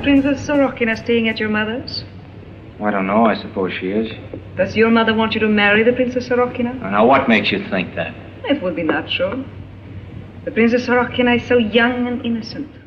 Princess Sorokina staying at your mother's? Well, I don't know. I suppose she is. Does your mother want you to marry the Princess Sorokina? Now, what makes you think that? It would be natural. The Princess Sorokina is so young and innocent.